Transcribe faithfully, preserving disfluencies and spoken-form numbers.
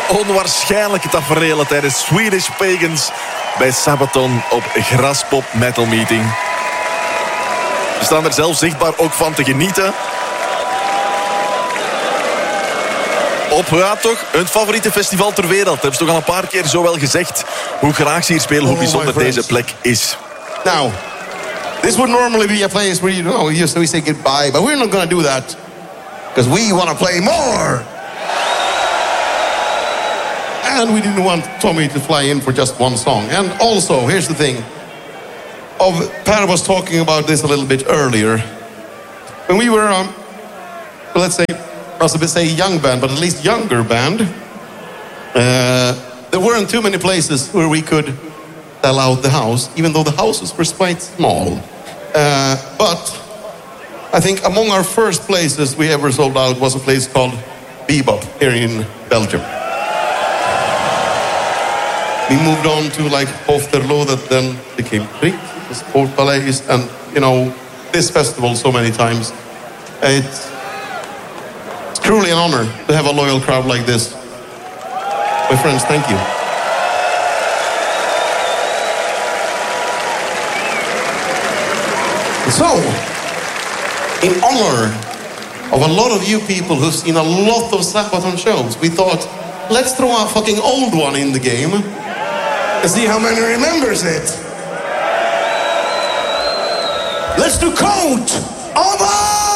onwaarschijnlijke taferelen tijdens Swedish Pagans bij Sabaton op Graspop Metal Meeting. We staan er zelf zichtbaar ook van te genieten. Op ja, toch een favoriete festival ter wereld. Dat hebben ze toch al een paar keer zo wel gezegd. Hoe graag ze hier spelen, hoe bijzonder oh deze plek is. Now, this would normally be a place where you know, you we say goodbye, but we're not going to do that. Because we want to play more. And we didn't want Tommy to fly in for just one song. And also, here's the thing. Of, Per was talking about this a little bit earlier. When we were, um, let's say, I was about to say young band, but at least younger band, uh, there weren't too many places where we could sell out the house, even though the houses were quite small. Uh, but I think among our first places we ever sold out was a place called Bebop here in Belgium. We moved on to like Hofterlo, that then became Rick, the Sport Palais, and you know, this festival so many times. It's, it's truly an honor to have a loyal crowd like this. My friends, thank you. So, in honor of a lot of you people who've seen a lot of Sabaton shows, we thought, let's throw a fucking old one in the game and see how many remembers it. Let's do Coat of